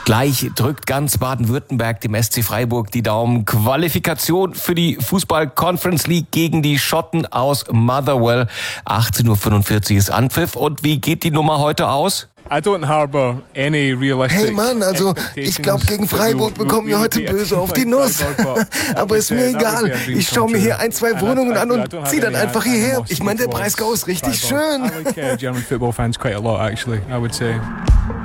Gleich drückt ganz Baden-Württemberg dem SC Freiburg die Daumen. Qualifikation für die Fußball-Conference League gegen die Schotten aus Motherwell. 18:45 Uhr ist Anpfiff. Und wie geht die Nummer heute aus? Hey Mann, also ich glaube, gegen Freiburg bekommen wir heute böse auf die Nuss. Aber ist mir egal. Ich schaue mir hier 1, 2 Wohnungen an und ziehe dann einfach hierher. Ich meine, der Breisgau ist richtig schön.